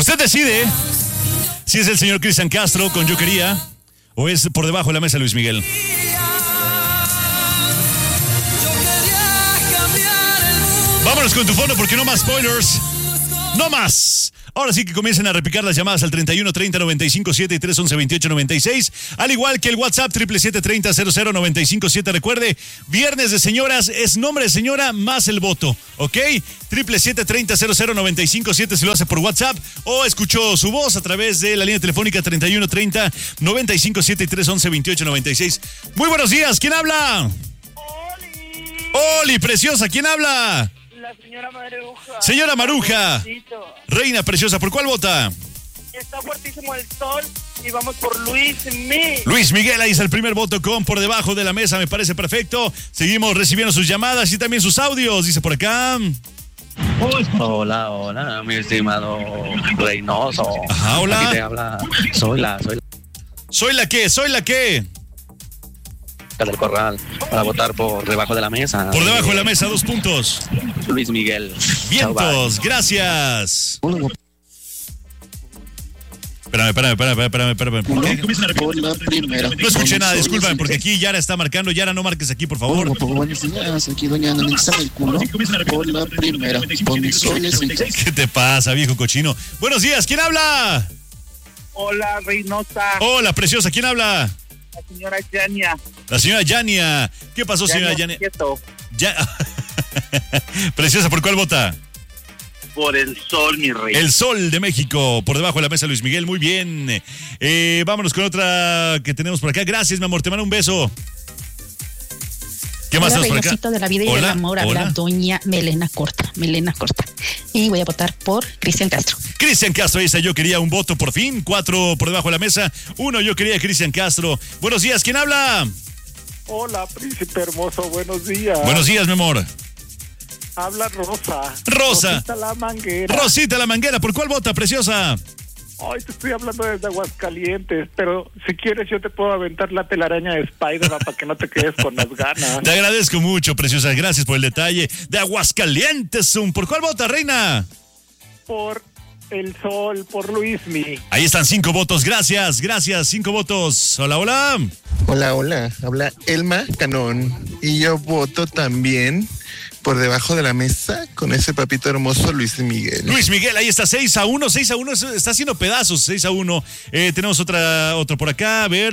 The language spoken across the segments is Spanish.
Usted decide si es el señor Cristian Castro con Yo Quería o es por debajo de la mesa Luis Miguel. Vámonos con tu fondo porque no más spoilers. No más. Ahora sí que comiencen a repicar las llamadas al 31 30 95 7 y 311 28 96. Al igual que el WhatsApp 777 30 00 95 7. Recuerde, viernes de señoras es nombre de señora más el voto. ¿Ok? 777 30 00 95 7 si lo hace por WhatsApp o escuchó su voz a través de la línea telefónica 31 30 95 7 y 311 28 96. Muy buenos días. ¿Quién habla? Oli, preciosa. ¿Quién habla? La señora Maruja. Señora Maruja. Reina preciosa, ¿por cuál vota? Está fuertísimo el sol y vamos por Luis Miguel. Luis Miguel, ahí está el primer voto con por debajo de la mesa, me parece perfecto. Seguimos recibiendo sus llamadas y también sus audios, dice por acá. Hola, mi estimado Reynoso. Ajá, hola. Aquí te habla, soy la ¿Soy la qué? del corral para votar por debajo de la mesa. Por debajo de la mesa, 2 puntos. Luis Miguel. Vientos, gracias. Espérame. Por la primera. No escuché nada, discúlpame, porque aquí Yara está marcando. Yara, no marques aquí, por favor. Buenos días, aquí doña Analiza del culo. Por la primera. Con mis soles. ¿Qué te pasa, viejo cochino? Buenos días, ¿quién habla? Hola, Reynosa. Hola, preciosa, ¿quién habla? La señora Yania. La señora Yania. ¿Qué pasó, señora Yania? Ya. Preciosa, ¿por cuál vota? Por el sol, mi rey. El sol de México, por debajo de la mesa, Luis Miguel, muy bien. Vámonos con otra que tenemos por acá. Gracias, mi amor, te mando un beso. ¿Qué más tenemos por acá? De la vida y del amor, habla doña Melena Corta. Y voy a votar por Cristian Castro. Cristian Castro, esa Yo Quería, un voto por fin. 4 por debajo de la mesa. 1 Yo Quería, Cristian Castro. Buenos días, ¿quién habla? Hola, príncipe hermoso, buenos días. Buenos días, mi amor. Habla Rosa. Rosita la Manguera. Rosita la Manguera, ¿por cuál vota, preciosa? Hoy te estoy hablando desde Aguascalientes, pero si quieres yo te puedo aventar la telaraña de Spider-Man para que no te quedes con las ganas. Te agradezco mucho, preciosa, gracias por el detalle. De Aguascalientes, ¿por cuál vota, reina? Por el sol, por Luis Miguel. Ahí están 5 votos, gracias, 5 votos. Hola. Hola, habla Elma Canón. Y yo voto también por debajo de la mesa con ese papito hermoso Luis Miguel. Luis Miguel, ahí está, 6-1, está haciendo pedazos, 6-1. Tenemos otro por acá, a ver.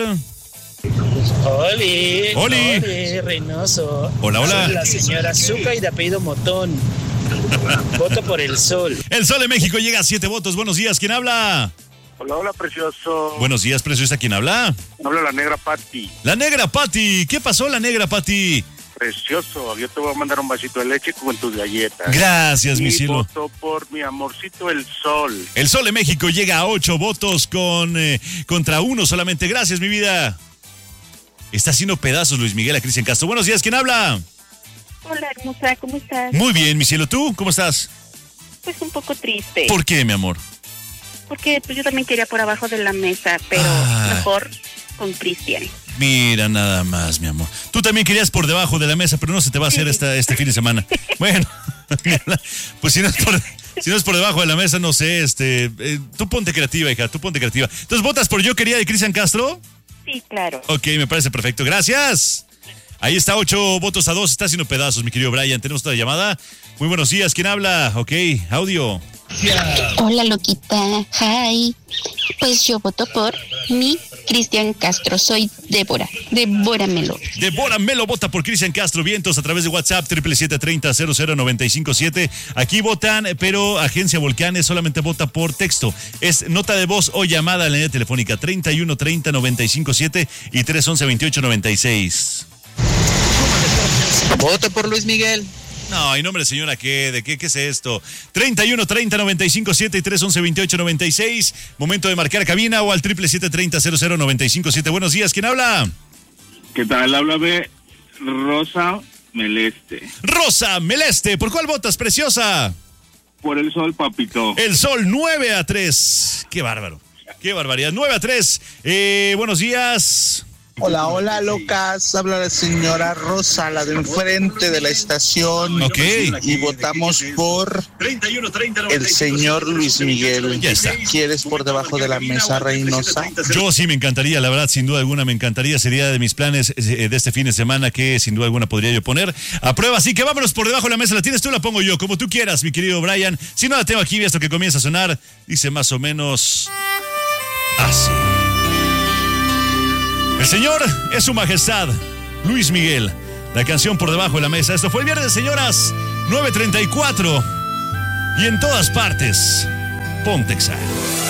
Oli, Reynoso. Hola. Soy la señora Zucca y de apellido Motón. Voto por el sol. El sol de México llega a 7 votos. Buenos días, ¿quién habla? Hola, precioso. Buenos días, preciosa, ¿quién habla? Habla la negra Patti. La negra Patti, ¿qué pasó, la negra Patti? Precioso, yo te voy a mandar un vasito de leche con tus galletas. Gracias, mi cielo. Voto por mi amorcito el sol. El sol de México llega a 8 votos contra 1 solamente. Gracias, mi vida. Está haciendo pedazos Luis Miguel a Cristian Castro. Buenos días, ¿quién habla? Hola, hermosa, ¿cómo estás? Muy bien, mi cielo. ¿Tú? ¿Cómo estás? Pues un poco triste. ¿Por qué, mi amor? Porque pues yo también quería por abajo de la mesa, pero mejor con Cristian. Mira, nada más, mi amor. Tú también querías por debajo de la mesa, pero no se te va a hacer este fin de semana. Bueno, pues si no es por debajo de la mesa, no sé, tú ponte creativa, hija, tú ponte creativa. Entonces, ¿votas por Yo Quería de Cristian Castro? Sí, claro. Ok, me parece perfecto. Gracias. Ahí está, 8 votos a 2. Está haciendo pedazos, mi querido Brian. Tenemos otra llamada. Muy buenos días. ¿Quién habla? Ok, audio. Hola, loquita. Hi. Pues yo voto por mi Cristian Castro. Soy Débora. Débora Melo vota por Cristian Castro. Vientos a través de WhatsApp 777-30-00957. Aquí votan, pero Agencia Volcanes solamente vota por texto. Es nota de voz o llamada a la línea telefónica 31-30-957 y 311-2896. Voto por Luis Miguel. No, y nombre de señora, ¿qué es esto? 31-30-957 y 311-2896. Momento de marcar cabina o al 777-30-00957. Buenos días, ¿quién habla? ¿Qué tal? Háblame Rosa Meleste. Rosa Meleste, ¿por cuál votas, preciosa? Por el sol, papito. El sol, 9-3. Qué bárbaro. Qué barbaridad. 9-3. Buenos días. Hola, hola, locas. Habla la señora Rosa, la de enfrente de la estación. Ok. Y votamos por el señor Luis Miguel. Ya está. ¿Quieres por debajo de la mesa, Reynosa? Yo sí me encantaría, la verdad, sin duda alguna me encantaría. Sería de mis planes de este fin de semana que sin duda alguna podría yo poner a prueba. Así que vámonos por debajo de la mesa. ¿La tienes tú o la pongo yo? Como tú quieras, mi querido Brian. Si no la tengo aquí, esto que comienza a sonar, dice más o menos así. El señor es su majestad, Luis Miguel. La canción por debajo de la mesa. Esto fue el viernes, señoras, 9:34. Y en todas partes, Pontexa.